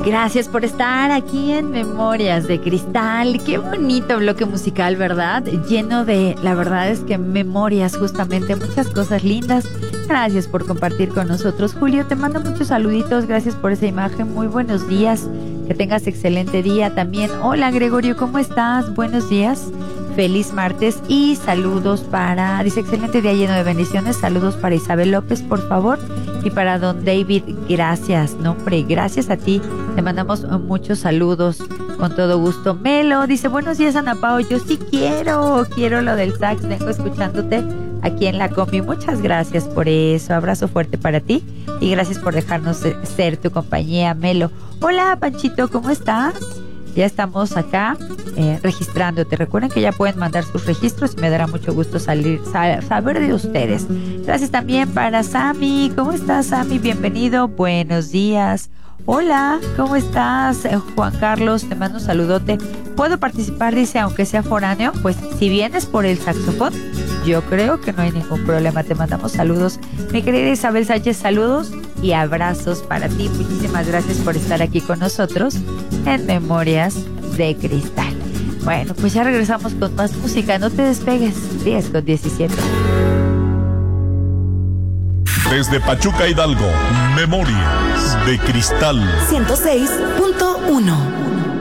Gracias por estar aquí en Memorias de Cristal. Qué bonito bloque musical, ¿verdad? Lleno de, la verdad es que memorias, justamente, muchas cosas lindas. Gracias por compartir con nosotros. Julio, te mando muchos saluditos. Gracias por esa imagen. Muy buenos días. Que tengas excelente día también. Hola, Gregorio, ¿cómo estás? Buenos días. Feliz martes y saludos para, dice, excelente día lleno de bendiciones. Saludos para Isabel López, por favor. Y para don David, gracias. No, hombre, gracias a ti. Te mandamos muchos saludos con todo gusto. Melo dice, buenos días, Ana Pao. Yo sí quiero lo del sax. Vengo escuchándote aquí en la combi. Muchas gracias por eso. Abrazo fuerte para ti y gracias por dejarnos ser tu compañía, Melo. Hola, Panchito, ¿cómo estás? Ya estamos acá registrándote. Recuerden que ya pueden mandar sus registros y me dará mucho gusto saber de ustedes. Gracias también para Sammy. ¿Cómo estás, Sammy? Bienvenido. Buenos días. Hola, ¿cómo estás? Juan Carlos, te mando un saludote. ¿Puedo participar? Dice, aunque sea foráneo. Pues si vienes por el saxofón, yo creo que no hay ningún problema. Te mandamos saludos. Mi querida Isabel Sánchez, saludos y abrazos para ti. Muchísimas gracias por estar aquí con nosotros en Memorias de Cristal. Bueno, pues ya regresamos con más música. No te despegues. 10:17. Desde Pachuca, Hidalgo, Memorias de Cristal 106.1.